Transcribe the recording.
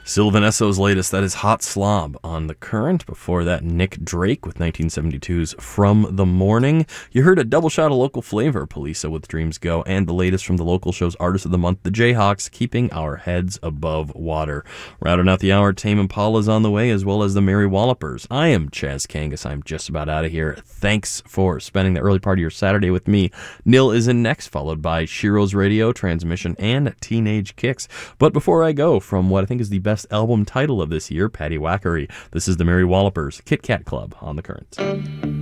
Sylvan Esso's latest, that is Hot Slob on The Current. Before that, Nick Drake with 1972's From the Morning. You heard a double shot of local flavor, Polisa with Dreams Go, and the latest from the local show's Artist of the Month, the Jayhawks, keeping our heads above water. Rounding out the hour, Tame Impala's on the way, as well as the Mary Wallopers. I am Chaz Kangas. I'm just about out of here. Thanks for spending the early part of your Saturday with me. Nil is in next, followed by Shiro's Radio, Transmission, and Teenage Kicks. But before I go, from what I think is the best album title of this year, Patty Wackery, this is the Mary Wallopers, Kit Kat Club on The Current.